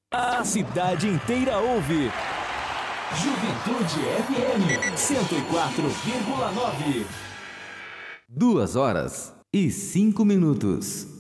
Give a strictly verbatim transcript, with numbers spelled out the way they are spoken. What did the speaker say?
A cidade inteira ouve. Juventude F M cento e quatro vírgula nove. Duas horas e cinco minutos.